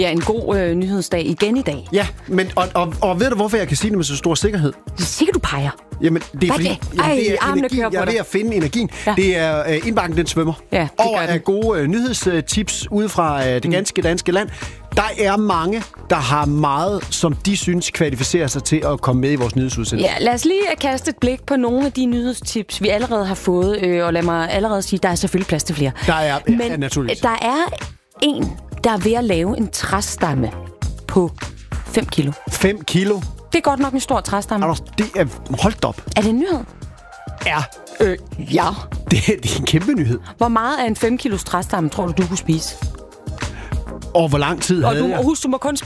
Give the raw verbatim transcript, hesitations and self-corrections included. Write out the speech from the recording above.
Ja, en god øh, nyhedsdag igen i dag. Ja, men, og, og, og ved du, hvorfor jeg kan sige det med så stor sikkerhed? Det er sikkert, du peger. Jamen, det er Hvad fordi, det? jamen, det Ej, er armene energi. kører på Jeg er ved dig. at finde energien. Ja. Det er øh, indbakken, den svømmer. Ja, det Over gør den. af gode øh, nyhedstips ude fra øh, det ganske danske land. Der er mange, der har meget, som de synes kvalificerer sig til at komme med i vores nyhedsudsendelse. Ja, lad os lige kaste et blik på nogle af de nyhedstips, vi allerede har fået. Øh, og lad mig allerede sige, der er selvfølgelig plads til flere. Der er, Men ja, naturligvis. der er en, der er ved at lave en træstamme på fem kilo. fem kilo. Det er godt nok en stor træstamme. Anders, det er... Hold op. Er det en nyhed? Ja. Øh, ja. Det, det er en kæmpe nyhed. Hvor meget af en fem kilos træstamme tror du, du kunne spise? Og hvor lang tid Og havde du, jeg? husk, du må kun